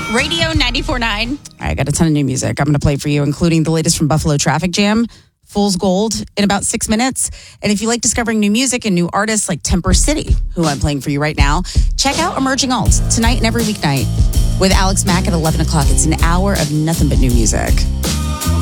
Radio 94.9. All right, I got a ton of new music I'm going to play for you, including the latest from Buffalo Traffic Jam, Fool's Gold, in about 6 minutes. And if you like discovering new music and new artists like Temper City, who I'm playing for you right now, check out Emerging Alt tonight and every weeknight with Alex Mack at 11 o'clock. It's an hour of nothing but new music.